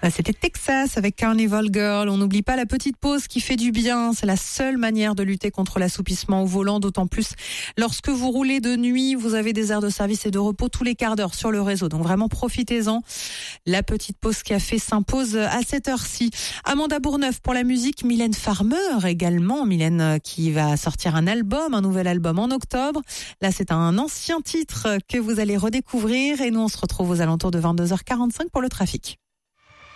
C'était Texas avec Carnival Girl. On n'oublie pas la petite pause qui fait du bien. C'est la seule manière de lutter contre l'assoupissement au volant, d'autant plus lorsque vous roulez de nuit. Vous avez des aires de service et de repos tous les quarts d'heure sur le réseau. Donc vraiment, profitez-en. La petite pause café s'impose à cette heure-ci. Amanda Bourneuf pour la musique. Mylène Farmer également. Mylène qui va sortir un nouvel album en octobre. Là, c'est un ancien titre que vous allez redécouvrir. Et nous, on se retrouve aux alentours de 22h45 pour le trafic.